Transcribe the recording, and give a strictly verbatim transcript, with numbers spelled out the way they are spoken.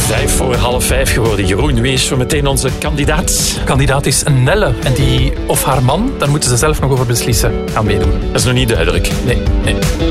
Vijf voor half vijf geworden. Jeroen, wie is zo meteen onze kandidaat? Kandidaat is Nelle. En die of haar man, daar moeten ze zelf nog over beslissen, gaan meedoen. Dat is nog niet duidelijk. Nee, nee.